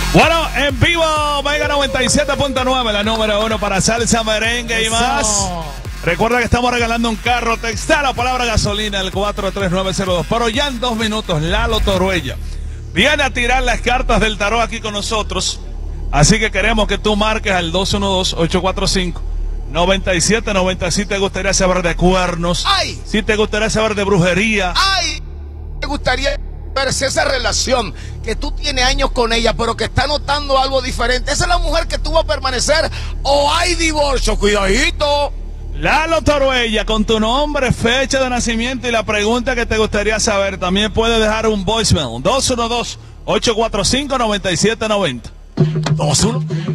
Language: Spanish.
Bueno, en vivo, Mega 97.9, la número 1 para salsa, merengue y más. Recuerda que estamos regalando un carro. Texta la palabra gasolina, el 43902. Pero ya en 2 minutos, Lalo Toruella viene a tirar las cartas del tarot aquí con nosotros. Así que queremos que tú marques al 212-845-9790. Si te gustaría saber de cuernos, ¡ay! Si te gustaría saber de brujería. ¡Ay! Me gustaría ver si esa relación que tú tienes años con ella, pero que está notando algo diferente, ¿esa es la mujer que tú vas a permanecer o hay divorcio? Cuidadito. Lalo Toruella, con tu nombre, fecha de nacimiento y la pregunta que te gustaría saber. También puedes dejar un voicemail, 212-845-9790. 2-1.